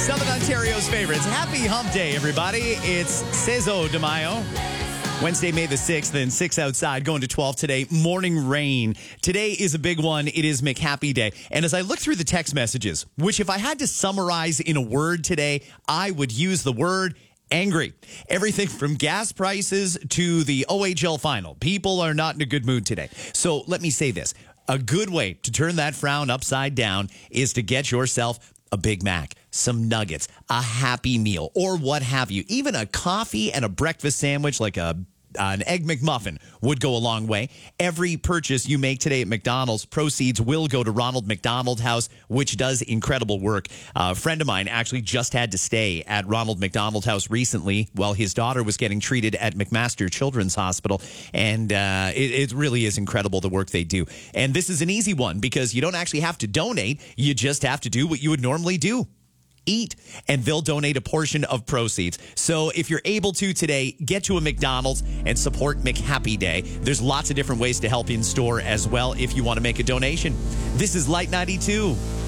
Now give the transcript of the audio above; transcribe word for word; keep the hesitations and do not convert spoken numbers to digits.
Southern Ontario's favorites. Happy Hump Day, everybody. It's Cezo de Mayo. Wednesday, May the sixth, and six outside, going to twelve today. Morning rain. Today is a big one. It is McHappy Day. And as I look through the text messages, which if I had to summarize in a word today, I would use the word angry. Everything from gas prices to the O H L final. People are not in a good mood today. So let me say this. A good way to turn that frown upside down is to get yourself a Big Mac, some nuggets, a Happy Meal, or what have you. Even a coffee and a breakfast sandwich like a an Egg McMuffin would go a long way. Every purchase you make today at McDonald's, proceeds will go to Ronald McDonald House, which does incredible work. Uh, a friend of mine actually just had to stay at Ronald McDonald House recently while his daughter was getting treated at McMaster Children's Hospital. And uh, it, it really is incredible the work they do. And this is an easy one because you don't actually have to donate. You just have to do what you would normally do. Eat, and they'll donate a portion of proceeds. So if you're able to today, get to a McDonald's and support McHappy Day. There's lots of different ways to help in store as well if you want to make a donation. This is Light ninety-two.